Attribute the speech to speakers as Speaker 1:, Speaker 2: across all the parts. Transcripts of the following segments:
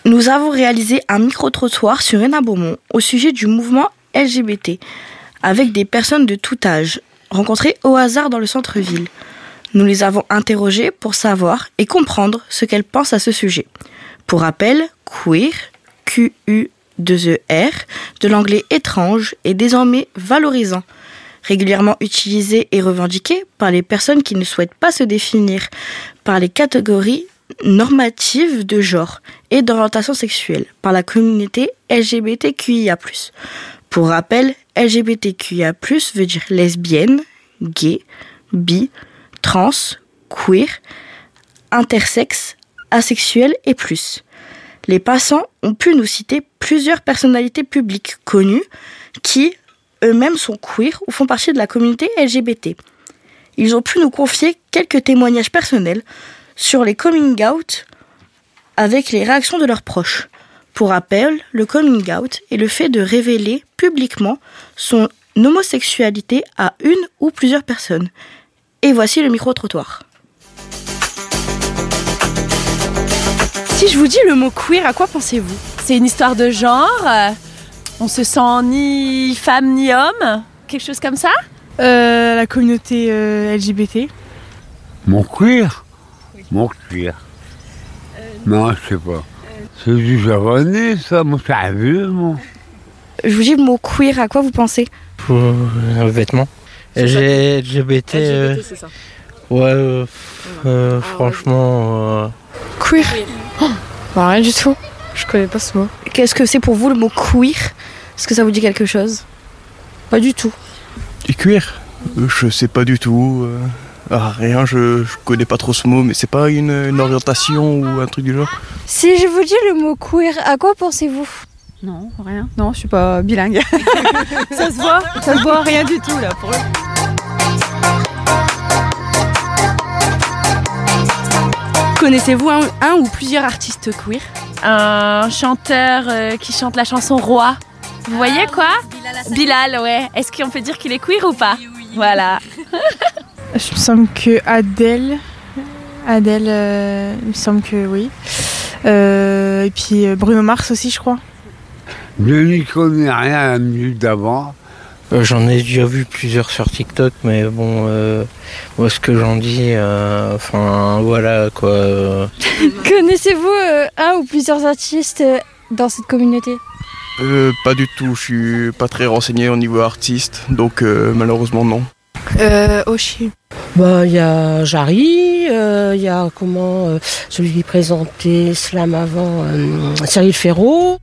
Speaker 1: Nous avons réalisé un micro-trottoir sur Hénin Beaumont au sujet du mouvement LGBT, avec des personnes de tout âge, rencontrées au hasard dans le centre-ville. Nous les avons interrogées pour savoir et comprendre ce qu'elles pensent à ce sujet. Pour rappel, queer, Q-U-2-E-R, de l'anglais étrange, est désormais valorisant, régulièrement utilisé et revendiqué par les personnes qui ne souhaitent pas se définir par les catégories normatives de genre et d'orientation sexuelle par la communauté LGBTQIA+. Pour rappel, LGBTQIA+, veut dire lesbienne, gay, bi, trans, queer, intersexe, asexuel et plus. Les passants ont pu nous citer plusieurs personnalités publiques connues qui, eux-mêmes, sont queer ou font partie de la communauté LGBT. Ils ont pu nous confier quelques témoignages personnels sur les coming out avec les réactions de leurs proches. Pour rappel, le coming out est le fait de révéler publiquement son homosexualité à une ou plusieurs personnes. Et voici le micro-trottoir. Si je vous dis le mot queer, à quoi pensez-vous ?
Speaker 2: C'est une histoire de genre, on se sent ni femme ni homme, quelque chose comme ça ?
Speaker 3: La communauté LGBT.
Speaker 4: Mon queer ? Mon queer. Non, je sais pas. C'est du japonais, ça, moi, j'ai vu, moi.
Speaker 1: Je vous dis le mot queer, à quoi vous pensez ?
Speaker 5: Pour un vêtement. LGBT, c'est ça. Ouais, franchement...
Speaker 3: Queer. Bah, rien du tout. Je connais pas ce mot.
Speaker 1: Qu'est-ce que c'est pour vous le mot queer ? Est-ce que ça vous dit quelque chose ? Pas du tout.
Speaker 6: Et queer ? Je sais pas du tout. Rien, je connais pas trop ce mot, mais c'est pas une orientation ou un truc du genre.
Speaker 7: Si je vous dis le mot queer, à quoi pensez-vous ?
Speaker 8: Non, rien. Non, je suis pas bilingue. Ça se voit rien du tout là pour le...
Speaker 1: Connaissez-vous un ou plusieurs artistes queer ?
Speaker 2: Un chanteur qui chante la chanson Roi. Vous voyez quoi ? Bilal, ouais. Est-ce qu'on peut dire qu'il est queer ou pas ? Oui. Voilà.
Speaker 3: Je me semble que Adèle, il me semble que oui. Et puis Bruno Mars aussi, je crois.
Speaker 4: Je n'y connais rien à la minute d'avant.
Speaker 5: J'en ai déjà vu plusieurs sur TikTok, mais bon, moi ce que j'en dis, voilà quoi.
Speaker 7: Connaissez-vous un ou plusieurs artistes dans cette communauté ?
Speaker 6: Pas du tout, je suis pas très renseigné au niveau artiste, donc malheureusement non.
Speaker 3: Oshi.
Speaker 9: Bah, il y a Jarry, il y a celui qui présentait Slam avant, Cyril Ferraud.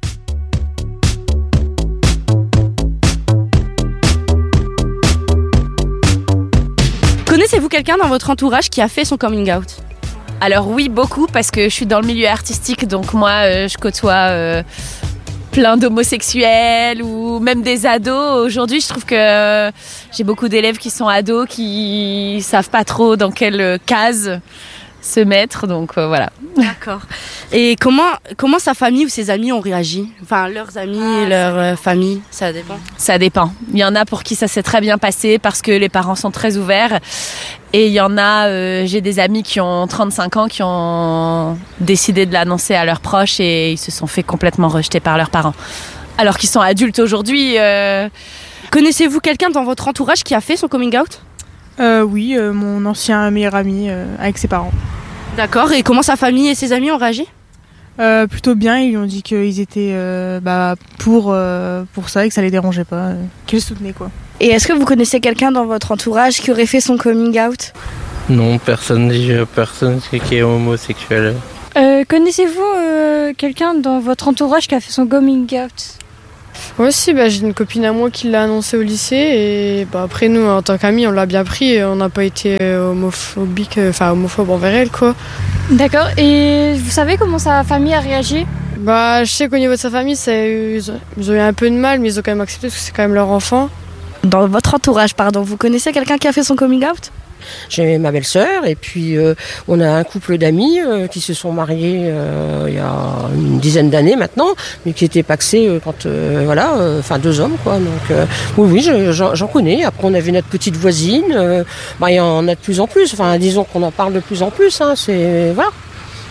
Speaker 1: Connaissez-vous quelqu'un dans votre entourage qui a fait son coming out ?
Speaker 2: Alors oui, beaucoup, parce que je suis dans le milieu artistique, donc moi je côtoie plein d'homosexuels ou même des ados. Aujourd'hui, je trouve que j'ai beaucoup d'élèves qui sont ados, qui savent pas trop dans quelle case se mettre, donc voilà.
Speaker 1: D'accord. Et comment sa famille ou ses amis ont réagi ? Enfin, leurs amis, leur famille, ça dépend.
Speaker 2: Ça dépend. Il y en a pour qui ça s'est très bien passé parce que les parents sont très ouverts. Et il y en a, j'ai des amis qui ont 35 ans qui ont décidé de l'annoncer à leurs proches et ils se sont fait complètement rejeter par leurs parents. Alors qu'ils sont adultes aujourd'hui.
Speaker 1: Connaissez-vous quelqu'un dans votre entourage qui a fait son coming out ?
Speaker 3: Oui, mon ancien meilleur ami avec ses parents.
Speaker 1: D'accord, et comment sa famille et ses amis ont réagi ?
Speaker 3: Plutôt bien, ils ont dit qu'ils étaient pour ça et que ça les dérangeait pas, qu'ils le soutenaient quoi.
Speaker 1: Et est-ce que vous connaissez quelqu'un dans votre entourage qui aurait fait son coming out ?
Speaker 5: Non, personne qui est homosexuel.
Speaker 7: Connaissez-vous quelqu'un dans votre entourage qui a fait son coming out ?
Speaker 3: Ouais, si, j'ai une copine à moi qui l'a annoncé au lycée et après nous en tant qu'amis on l'a bien pris et on n'a pas été homophobe envers elle quoi.
Speaker 7: D'accord, et vous savez comment sa famille a réagi ?
Speaker 3: Je sais qu'au niveau de sa famille ils ont eu un peu de mal mais ils ont quand même accepté parce que c'est quand même leur enfant.
Speaker 1: Dans votre entourage, vous connaissez quelqu'un qui a fait son coming out ?
Speaker 9: J'ai ma belle-sœur et puis on a un couple d'amis qui se sont mariés il y a une dizaine d'années maintenant, mais qui étaient pacsés quand 2 hommes quoi. Donc oui, j'en connais. Après on avait notre petite voisine, il y en a de plus en plus. Enfin disons qu'on en parle de plus en plus. C'est voilà.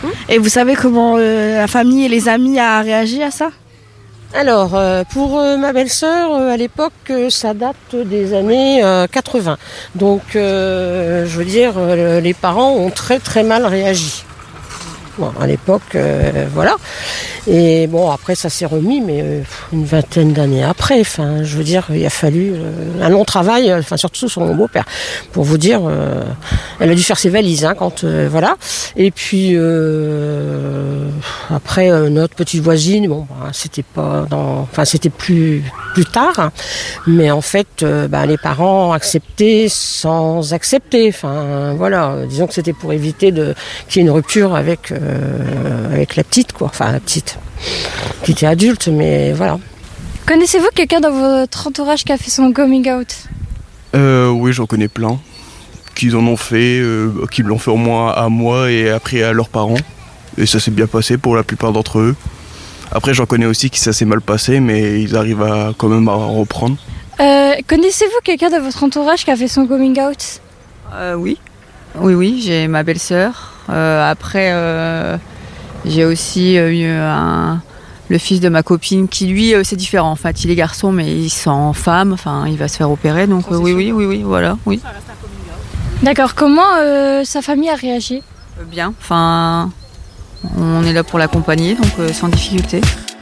Speaker 1: Et vous savez comment la famille et les amis a réagi à ça?
Speaker 9: Alors, pour ma belle-sœur, à l'époque, ça date des années 80. Donc, je veux dire, les parents ont très très mal réagi. Bon, à l'époque, voilà. Et bon, après, ça s'est remis, mais une vingtaine d'années après. Enfin, je veux dire, il a fallu un long travail, enfin surtout sur mon beau-père, pour vous dire, elle a dû faire ses valises, hein, quand voilà. Et puis après, notre petite voisine, bon, bah, c'était pas enfin c'était plus tard, hein, mais en fait, les parents acceptaient sans accepter. Enfin, voilà, disons que c'était pour éviter qu'il y ait une rupture avec la petite, quoi. Enfin, la petite, qui était adulte, mais voilà.
Speaker 7: Connaissez-vous quelqu'un dans votre entourage qui a fait son coming out?
Speaker 6: Oui, j'en connais plein. Qui en ont fait, qui l'ont fait au moins à moi et après à leurs parents. Et ça s'est bien passé pour la plupart d'entre eux. Après, j'en connais aussi qui ça s'est mal passé, mais ils arrivent quand même à reprendre.
Speaker 7: Connaissez-vous quelqu'un dans votre entourage qui a fait son coming out?
Speaker 8: Oui, j'ai ma belle-sœur. Après, j'ai aussi eu le fils de ma copine qui, lui, c'est différent. En fait, il est garçon, mais il se sent femme. Enfin, il va se faire opérer. Donc, oui, voilà, oui.
Speaker 7: D'accord. Comment sa famille a réagi?
Speaker 8: Bien. Enfin, on est là pour l'accompagner, donc sans difficulté.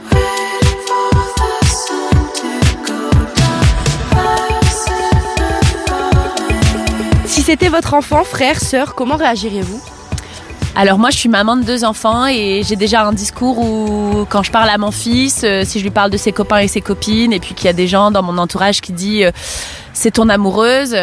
Speaker 1: Si c'était votre enfant, frère, sœur, comment réagiriez-vous?
Speaker 2: Alors moi je suis maman de 2 enfants et j'ai déjà un discours où quand je parle à mon fils, si je lui parle de ses copains et ses copines et puis qu'il y a des gens dans mon entourage qui disent c'est ton amoureuse,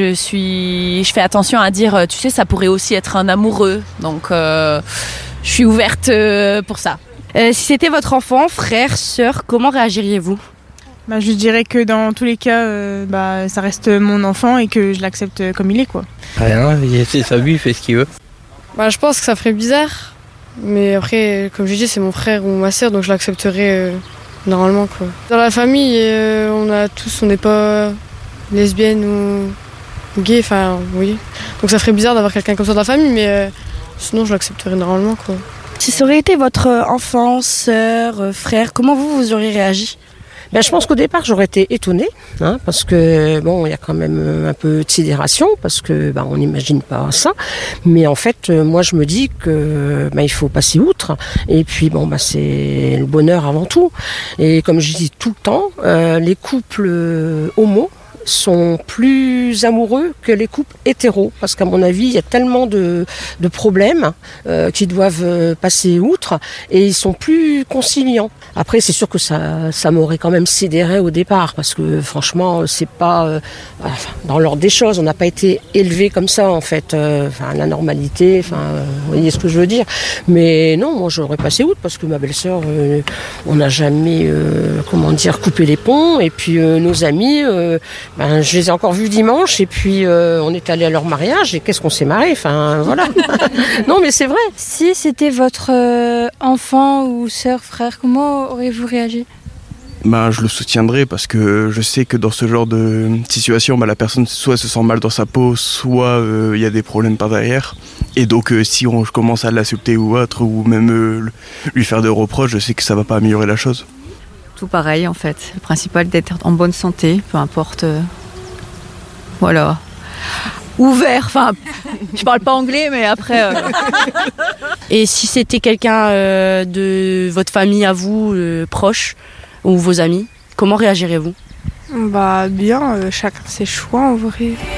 Speaker 2: je fais attention à dire tu sais ça pourrait aussi être un amoureux, donc je suis ouverte pour ça.
Speaker 1: Si c'était votre enfant, frère, sœur, comment réagiriez-vous?
Speaker 10: Je dirais que dans tous les cas, ça reste mon enfant et que je l'accepte comme il est, quoi.
Speaker 5: Rien, c'est sa vie, il fait ce qu'il veut.
Speaker 3: Je pense que ça ferait bizarre, mais après, comme je dis, c'est mon frère ou ma sœur, donc je l'accepterai normalement, quoi. Dans la famille, on n'est pas lesbienne ou gay, enfin oui. Donc ça ferait bizarre d'avoir quelqu'un comme ça dans la famille, mais sinon je l'accepterai normalement, quoi.
Speaker 1: Si ça aurait été votre enfant, sœur, frère, comment vous auriez réagi?
Speaker 9: Je pense qu'au départ j'aurais été étonnée, hein, parce que bon, il y a quand même un peu de sidération, parce que on n'imagine pas ça. Mais en fait, moi je me dis que il faut passer outre. Et puis c'est le bonheur avant tout. Et comme je dis tout le temps, les couples homo sont plus amoureux que les couples hétéros, parce qu'à mon avis il y a tellement de problèmes qui doivent passer outre et ils sont plus conciliants. Après c'est sûr que ça m'aurait quand même sidéré au départ, parce que franchement c'est pas dans l'ordre des choses, on n'a pas été élevé comme ça en fait, la normalité, vous voyez ce que je veux dire. Mais non, moi j'aurais passé outre, parce que ma belle-sœur on n'a jamais coupé les ponts, et puis nos amis je les ai encore vus dimanche, et puis on est allé à leur mariage, et qu'est-ce qu'on s'est marré, voilà. Non mais c'est vrai.
Speaker 7: Si c'était votre enfant ou sœur, frère, comment auriez-vous réagi?
Speaker 6: Je le soutiendrai, parce que je sais que dans ce genre de situation, la personne soit se sent mal dans sa peau, soit il y a des problèmes par derrière. Et donc si je commence à l'insulter ou autre, ou même lui faire des reproches, je sais que ça va pas améliorer la chose.
Speaker 8: Tout pareil en fait. Le principal d'être en bonne santé, peu importe. Voilà. Ouvert, je parle pas anglais, mais après...
Speaker 1: Et si c'était quelqu'un de votre famille à vous, proche, ou vos amis, comment réagirez-vous?
Speaker 10: Bien, chacun ses choix en vrai.